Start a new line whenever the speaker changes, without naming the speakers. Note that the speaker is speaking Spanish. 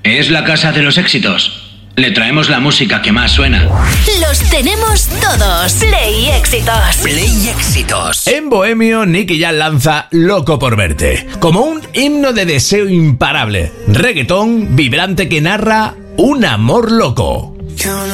Es la casa de los éxitos. Le traemos la música que más suena.
Los tenemos todos. Play Éxitos.
Play Éxitos.
En Bohemio, Nicky Jam lanza Loco por verte, como un himno de deseo imparable. Reggaetón vibrante que narra un amor loco.